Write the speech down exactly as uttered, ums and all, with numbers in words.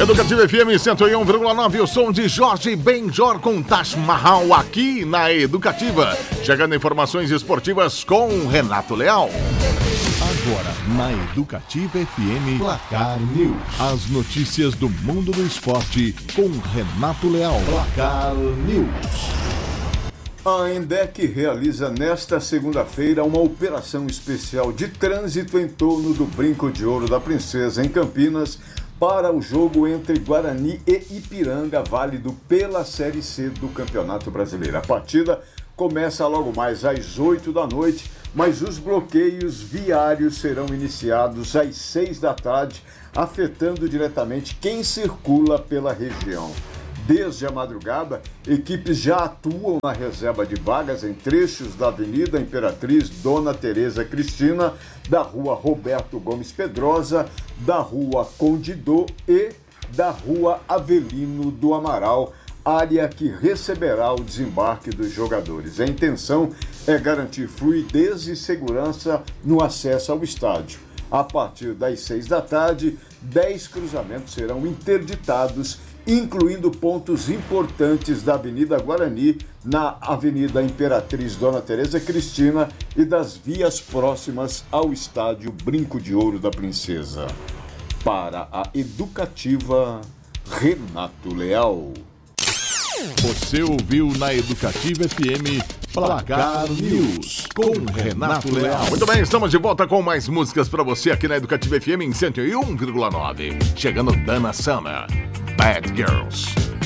Educativa F M cento e um vírgula nove, o som de Jorge Benjor com Taj Mahal aqui na Educativa. Chegando informações esportivas com Renato Leal. Agora, na Educativa F M, Placar News. As notícias do mundo do esporte com Renato Leal. Placar News. A Endec realiza nesta segunda-feira uma operação especial de trânsito em torno do Brinco de Ouro da Princesa, em Campinas, para o jogo entre Guarani e Ipiranga, válido pela Série C do Campeonato Brasileiro. A partida começa logo mais às oito da noite, mas os bloqueios viários serão iniciados às seis da tarde, afetando diretamente quem circula pela região. Desde a madrugada, equipes já atuam na reserva de vagas em trechos da Avenida Imperatriz Dona Tereza Cristina, da Rua Roberto Gomes Pedrosa, da Rua Condidô e da Rua Avelino do Amaral, área que receberá o desembarque dos jogadores. A intenção é garantir fluidez e segurança no acesso ao estádio. A partir das seis da tarde, dez cruzamentos serão interditados, incluindo pontos importantes da Avenida Guarani, na Avenida Imperatriz Dona Tereza Cristina e das vias próximas ao estádio Brinco de Ouro da Princesa. Para a Educativa, Renato Leal. Você ouviu na Educativa F M Placar News com Renato Leal. Muito bem, estamos de volta com mais músicas para você aqui na Educativa F M em cento e um vírgula nove. Chegando Dana Summer, Bad Girls.